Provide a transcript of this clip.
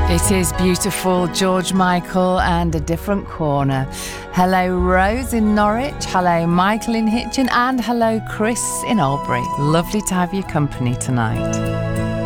It is beautiful, George Michael and A Different Corner. Hello Rose in Norwich, hello Michael in Hitchin, and hello Chris in Albury. Lovely to have your company tonight.